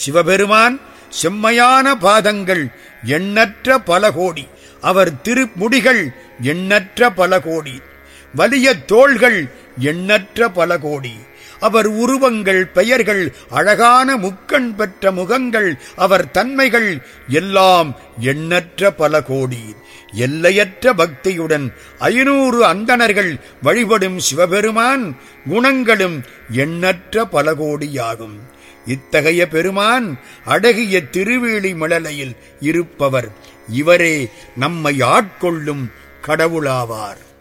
சிவபெருமான் செம்மையான பாதங்கள் எண்ணற்ற பல கோடி, அவர் திருமுடிகள் எண்ணற்ற பல கோடி, வலிய தோள்கள் எண்ணற்ற பல கோடி, அவர் உருவங்கள் பெயர்கள் அழகான முக்கண் பெற்ற முகங்கள் அவர் தன்மைகள் எல்லாம் எண்ணற்ற பல கோடி. எல்லையற்ற பக்தியுடன் 500 அந்தணர்கள் வழிபடும் சிவபெருமான் குணங்களும் எண்ணற்ற பல கோடியாகும். இத்தகைய பெருமான் அழகிய திருவேலி மழலையில் இருப்பவர். இவரே நம்மை ஆட்கொள்ளும் கடவுளாவார்.